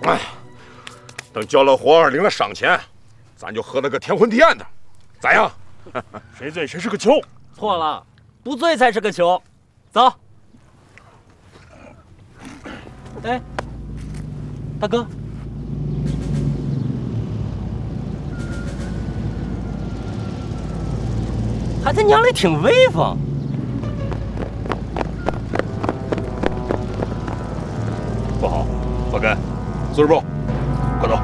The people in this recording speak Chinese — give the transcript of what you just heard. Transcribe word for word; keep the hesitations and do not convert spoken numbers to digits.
哎，等交了活，领了赏钱，咱就喝了个天昏地暗的，咋样？ 谁醉谁是个球。 错了，不醉才是个球。走。哎，大哥，还他娘的挺威风。 不好， 老根，四十步。